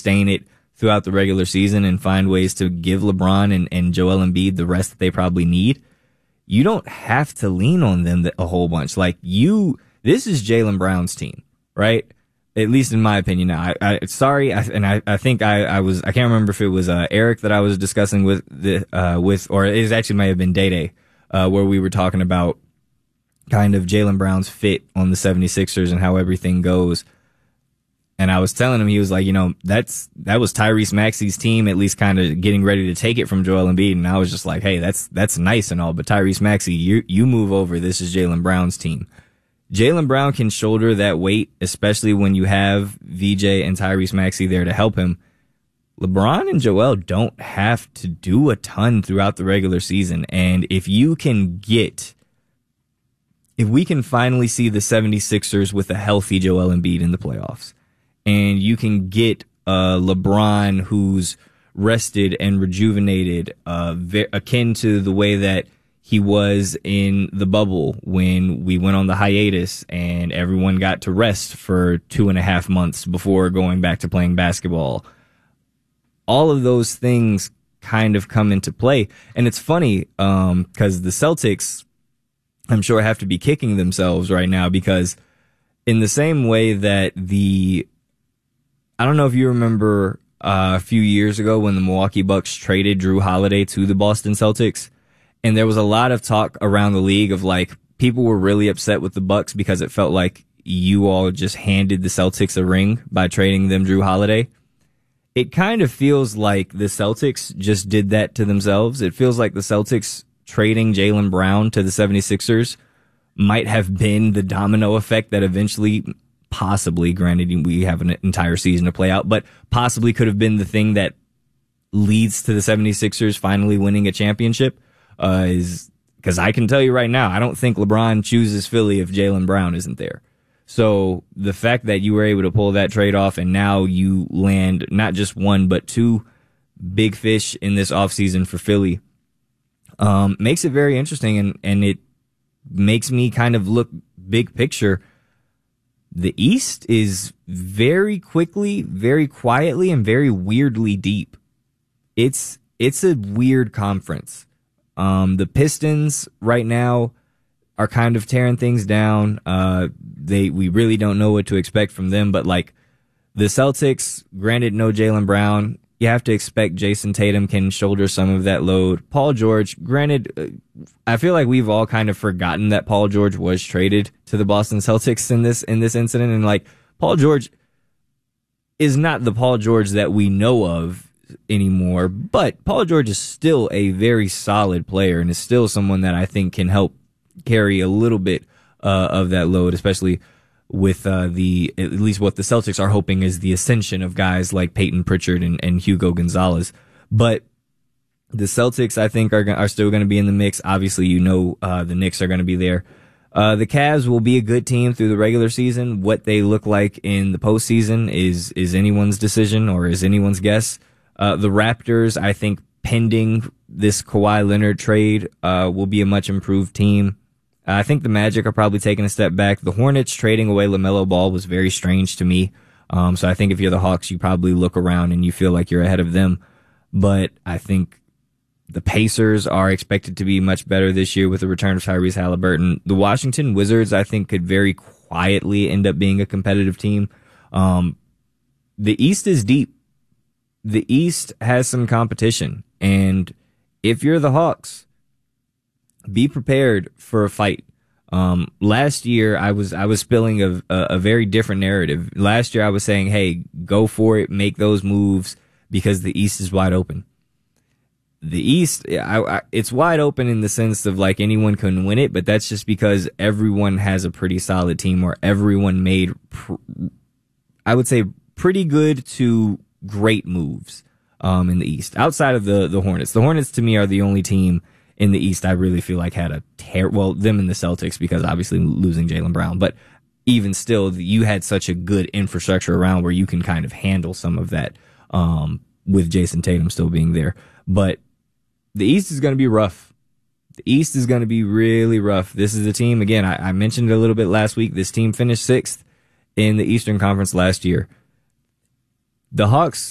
sustain it throughout the regular season and find ways to give LeBron and Joel Embiid the rest that they probably need, you don't have to lean on them a whole bunch. Like this is Jaylen Brown's team, right? At least in my opinion. Now, I think I can't remember if it was Eric that I was discussing with, or it actually might have been Day, where we were talking about kind of Jaylen Brown's fit on the 76ers and how everything goes. And I was telling him, he was like, that was Tyrese Maxey's team, at least kind of getting ready to take it from Joel Embiid. And I was just like, hey, that's nice and all, but Tyrese Maxey, you move over. This is Jaylen Brown's team. Jaylen Brown can shoulder that weight, especially when you have VJ and Tyrese Maxey there to help him. LeBron and Joel don't have to do a ton throughout the regular season. And if we can finally see the 76ers with a healthy Joel Embiid in the playoffs, and you can get LeBron who's rested and rejuvenated, akin to the way that he was in the bubble when we went on the hiatus and everyone got to rest for 2.5 months before going back to playing basketball. All of those things kind of come into play. And it's funny, because the Celtics, I'm sure, have to be kicking themselves right now, because in the same way that I don't know if you remember a few years ago when the Milwaukee Bucks traded Drew Holiday to the Boston Celtics, and there was a lot of talk around the league of like people were really upset with the Bucks because it felt like you all just handed the Celtics a ring by trading them Drew Holiday. It kind of feels like the Celtics just did that to themselves. It feels like the Celtics trading Jaylen Brown to the 76ers might have been the domino effect that eventually, possibly, granted we have an entire season to play out, but possibly could have been the thing that leads to the 76ers finally winning a championship. Is because I can tell you right now, I don't think LeBron chooses Philly if Jaylen Brown isn't there. So the fact that you were able to pull that trade off and now you land not just one, but two big fish in this offseason for Philly, makes it very interesting, and it makes me kind of look big picture. The East is very quickly, very quietly, and very weirdly deep. It's a weird conference. The Pistons right now are kind of tearing things down. We really don't know what to expect from them, but like the Celtics, granted no Jaylen Brown, you have to expect Jason Tatum can shoulder some of that load. Paul George, granted, I feel like we've all kind of forgotten that Paul George was traded to the Boston Celtics in this incident, and like Paul George is not the Paul George that we know of anymore, but Paul George is still a very solid player and is still someone that I think can help carry a little bit of that load, especially with at least what the Celtics are hoping is the ascension of guys like Peyton Pritchard and Hugo Gonzalez. But the Celtics, I think, are still going to be in the mix. Obviously, the Knicks are going to be there. The Cavs will be a good team through the regular season. What they look like in the postseason is anyone's decision or is anyone's guess. The Raptors, I think, pending this Kawhi Leonard trade, will be a much improved team. I think the Magic are probably taking a step back. The Hornets trading away LaMelo Ball was very strange to me. So I think if you're the Hawks, you probably look around and you feel like you're ahead of them. But I think the Pacers are expected to be much better this year with the return of Tyrese Halliburton. The Washington Wizards, I think, could very quietly end up being a competitive team. The East is deep. The East has some competition. And if you're the Hawks, be prepared for a fight. Last year, I was spilling a very different narrative. Last year, I was saying, hey, go for it, make those moves, because the East is wide open. The East, it's wide open in the sense of like anyone can win it, but that's just because everyone has a pretty solid team, or everyone made, I would say, pretty good to great moves in the East. Outside of the Hornets. The Hornets, to me, are the only team in the East I really feel like had them and the Celtics, because obviously losing Jaylen Brown. But even still, you had such a good infrastructure around where you can kind of handle some of that with Jason Tatum still being there. But the East is going to be rough. The East is going to be really rough. This is a team, again, I mentioned it a little bit last week. This team finished 6th in the Eastern Conference last year. The Hawks